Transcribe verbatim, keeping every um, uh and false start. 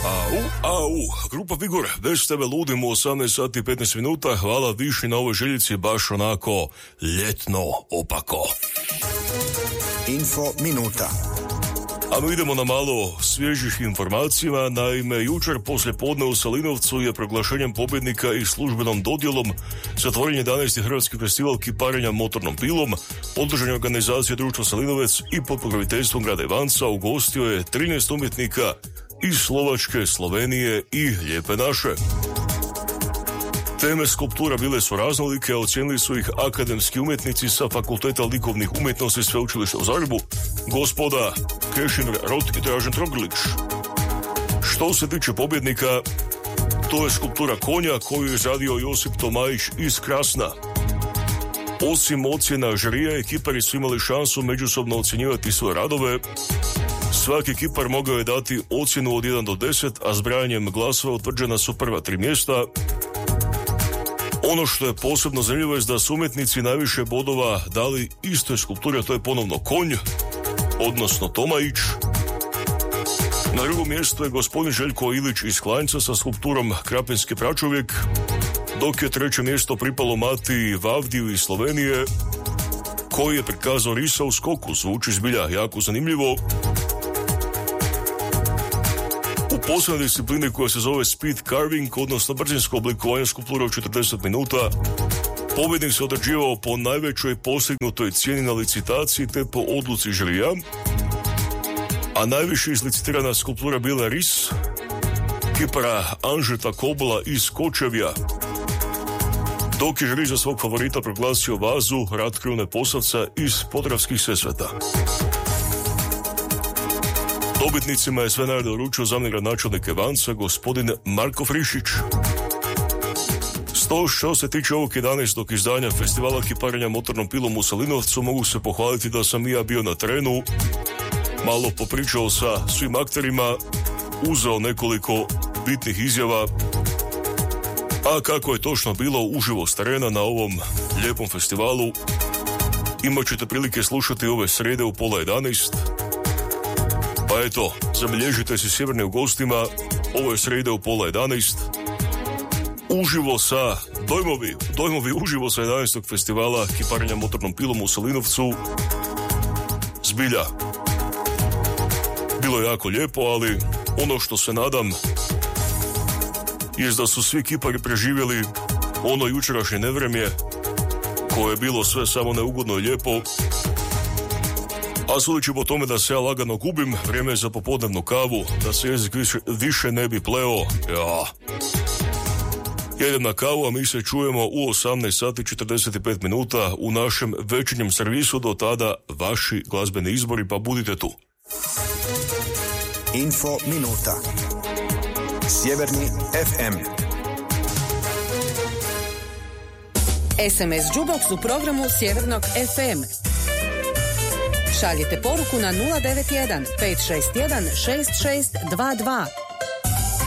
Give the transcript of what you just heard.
Au, au, grupa Vigor, bez tebe ludimo u osamnaest sati i petnaest minuta, hvala Viši na ovoj željici, baš onako ljetno opako. Info minuta. A mi idemo na malo svježih informacija. Naime, jučer poslije podne u Salinovcu je proglašenjem pobjednika i službenom dodjelom zatvoren jedanaesti Hrvatski festival kiparenja motornom pilom. Održan je organizacija Društva Salinovec i pod pokroviteljstvom grada Ivanca ugostio je trinaest umjetnika iz Slovačke, Slovenije i Lijepe naše. Teme skulptura bile su raznolike, a ocijenili su ih akademski umjetnici sa Fakulteta likovnih umjetnosti Sveučilišta u Zagrebu, gospoda Krešimir Rot i Dražen Trogrlić. Što se tiče pobjednika, to je skulptura konja koju je izradio Josip Tomajić iz Krasna. Osim ocjena žirija, ekipari su imali šansu međusobno ocjenjivati svoje radove. Svaki ekipar mogao je dati ocjenu od jedan do deset, a zbrajanjem glasova utvrđena su prva tri mjesta. Ono što je posebno zanimljivo je da su umjetnici najviše bodova dali istoj skulpturi, a to je ponovno konj, odnosno Tomajić. Na drugom mjestu je gospodin Željko Ilić iz Klanjca sa skulpturom Krapinski pračovjek, dok je treće mjesto pripalo Mati Vavdiju iz Slovenije, koji je prikazao risa u skoku. Zvuči zbilja jako zanimljivo. U posebnoj disciplini koja se zove speed carving, odnosno brzinsko oblikovanje skulpture u četrdeset minuta, pobjednik se određivao po najvećoj postignutoj cijeni na licitaciji te po odluci žirija, a najviše izlicitirana skulptura bila ris kipara Anžeta Kobola iz Kočevja, dok je žiri za svog favorita proglasio vazu Rad Krune Posavca iz Podravskih Sesveta. Dobitnicima je sve nagrade uručio zamjenik gradonačelnika Ivanca, gospodin Marko Frišić. Sto što se tiče ovog jedanaestog izdanja festivala kiparenja motornom pilom u Salinovcu, mogu se pohvaliti da sam i ja bio na terenu, malo popričao sa svim akterima, uzeo nekoliko bitnih izjava, a kako je točno bilo uživo s terena na ovom lijepom festivalu, imat ćete prilike slušati ove srede u pola jedanaest. Pa eto, zabilježite si sjeverni u gostima, ovo je sreda u pola jedanaest, uživo sa dojmovi, dojmovi uživo sa jedanaestog festivala kiparenja motornom pilom u Salinovcu. Zbilja, bilo je jako lijepo, ali ono što se nadam je da su svi kipari preživjeli ono jučerašnje nevremje koje je bilo sve samo neugodno i lijepo. A sudeći po tome da se ja lagano gubim, vrijeme je za popodnevnu kavu, da se jezik više, više ne bi pleo. Ja. Jedem na kavu, a mi se čujemo u osamnaest sati i četrdeset pet minuta u našem večernjem servisu. Do tada vaši glazbeni izbori, pa budite tu. Info minuta. Sjeverni ef em. es em es Jukebox u programu Sjevernog ef em. Šaljite poruku na nula devet jedan pet šest jedan šest šest dva dva.